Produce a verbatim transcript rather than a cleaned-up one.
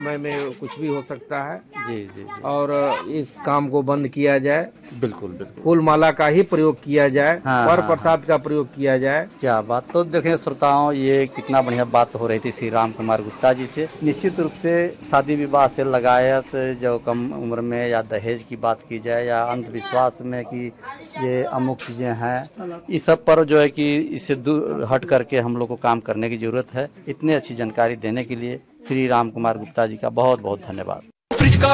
समय में कुछ भी हो सकता है। जी जी जी। और इस काम को बंद किया जाए, बिल्कुल बिल्कुल। फूल माला का ही प्रयोग किया जाए, हाँ, वर हाँ, प्रसाद का प्रयोग किया जाए। क्या बात। तो देखें श्रोताओं, ये कितना बढ़िया बात हो रही थी श्री राम कुमार गुप्ता जी से। निश्चित रूप से शादी विवाह से लगायत जो कम उम्र में या दहेज की बात की जाए या अंधविश्वास में कि ये अमुक चीजें हैं, इस सब पर जो है कि इससे दूर हट करके हम लोग को काम करने की जरूरत है। इतनी अच्छी जानकारी देने के लिए श्री राम कुमार गुप्ता जी का बहुत बहुत धन्यवाद।